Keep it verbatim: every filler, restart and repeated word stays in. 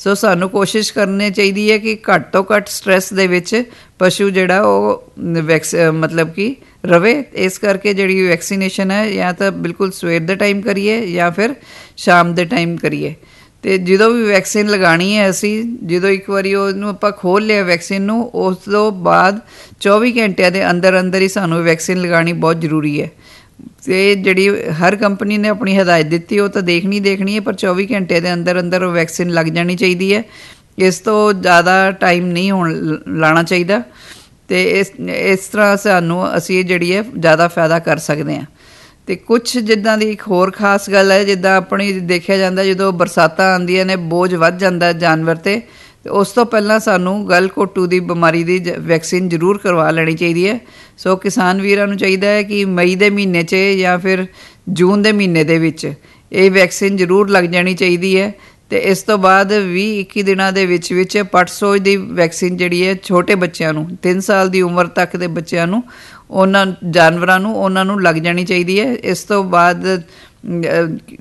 ਸੋ ਸਾਨੂੰ ਕੋਸ਼ਿਸ਼ ਕਰਨੀ ਚਾਹੀਦੀ ਹੈ ਕਿ ਘੱਟ ਤੋਂ ਘੱਟ ਸਟ੍ਰੈਸ ਦੇ ਵਿੱਚ ਪਸ਼ੂ ਜਿਹੜਾ ਉਹ ਵੈਕਸ ਮਤਲਬ ਕਿ ਰਵੇ। ਇਸ ਕਰਕੇ ਜਿਹੜੀ ਵੈਕਸੀਨੇਸ਼ਨ ਹੈ ਜਾਂ ਤਾਂ ਬਿਲਕੁਲ ਸਵੇਰ ਦੇ ਟਾਈਮ ਕਰੀਏ ਜਾਂ ਫਿਰ ਸ਼ਾਮ ਦੇ ਟਾਈਮ ਕਰੀਏ। ਅਤੇ ਜਦੋਂ ਵੀ ਵੈਕਸੀਨ ਲਗਾਉਣੀ ਹੈ ਅਸੀਂ ਜਦੋਂ ਇੱਕ ਵਾਰੀ ਉਹਨੂੰ ਆਪਾਂ ਖੋਲ੍ਹ ਲਿਆ ਵੈਕਸੀਨ ਨੂੰ, ਉਸ ਤੋਂ ਬਾਅਦ ਚੌਵੀ ਘੰਟਿਆਂ ਦੇ ਅੰਦਰ ਅੰਦਰ ਹੀ ਸਾਨੂੰ ਵੈਕਸੀਨ ਲਗਾਉਣੀ ਬਹੁਤ ਜ਼ਰੂਰੀ ਹੈ। ਅਤੇ ਜਿਹੜੀ ਹਰ ਕੰਪਨੀ ਨੇ ਆਪਣੀ ਹਦਾਇਤ ਦਿੱਤੀ ਉਹ ਤਾਂ ਦੇਖਣੀ ਦੇਖਣੀ ਹੈ, ਪਰ ਚੌਵੀ ਘੰਟੇ ਦੇ ਅੰਦਰ ਅੰਦਰ ਉਹ ਵੈਕਸੀਨ ਲੱਗ ਜਾਣੀ ਚਾਹੀਦੀ ਹੈ। ਇਸ ਤੋਂ ਜ਼ਿਆਦਾ ਟਾਈਮ ਨਹੀਂ ਹੋਣ ਲਾਉਣਾ ਚਾਹੀਦਾ। ਅਤੇ ਇਸ ਇਸ ਤਰ੍ਹਾਂ ਸਾਨੂੰ ਅਸੀਂ ਜਿਹੜੀ ਹੈ ਜ਼ਿਆਦਾ ਫਾਇਦਾ ਕਰ ਸਕਦੇ ਹਾਂ। ਅਤੇ ਕੁਛ ਜਿੱਦਾਂ ਦੀ ਇੱਕ ਹੋਰ ਖ਼ਾਸ ਗੱਲ ਹੈ, ਜਿੱਦਾਂ ਆਪਣੀ ਦੇਖਿਆ ਜਾਂਦਾ ਜਦੋਂ ਬਰਸਾਤਾਂ ਆਉਂਦੀਆਂ ਨੇ ਬੋਝ ਵੱਧ ਜਾਂਦਾ ਜਾਨਵਰ 'ਤੇ, ਅਤੇ ਉਸ ਤੋਂ ਪਹਿਲਾਂ ਸਾਨੂੰ ਗਲ ਘੋਟੂ ਦੀ ਬਿਮਾਰੀ ਦੀ ਜ ਵੈਕਸੀਨ ਜ਼ਰੂਰ ਕਰਵਾ ਲੈਣੀ ਚਾਹੀਦੀ ਹੈ। ਸੋ ਕਿਸਾਨ ਵੀਰਾਂ ਨੂੰ ਚਾਹੀਦਾ ਹੈ ਕਿ ਮਈ ਦੇ ਮਹੀਨੇ 'ਚ ਜਾਂ ਫਿਰ ਜੂਨ ਦੇ ਮਹੀਨੇ ਦੇ ਵਿੱਚ ਇਹ ਵੈਕਸੀਨ ਜ਼ਰੂਰ ਲੱਗ ਜਾਣੀ ਚਾਹੀਦੀ ਹੈ। ਅਤੇ ਇਸ ਤੋਂ ਬਾਅਦ ਵੀਹ ਇੱਕੀ ਦਿਨਾਂ ਦੇ ਵਿੱਚ ਵਿੱਚ ਪਟਸੋਜ ਦੀ ਵੈਕਸੀਨ ਜਿਹੜੀ ਹੈ ਛੋਟੇ ਬੱਚਿਆਂ ਨੂੰ ਤਿੰਨ ਸਾਲ ਦੀ ਉਮਰ ਤੱਕ ਦੇ ਬੱਚਿਆਂ ਨੂੰ ਉਹਨਾਂ ਜਾਨਵਰਾਂ ਨੂੰ ਉਹਨਾਂ ਨੂੰ ਲੱਗ ਜਾਣੀ ਚਾਹੀਦੀ ਹੈ। ਇਸ ਤੋਂ ਬਾਅਦ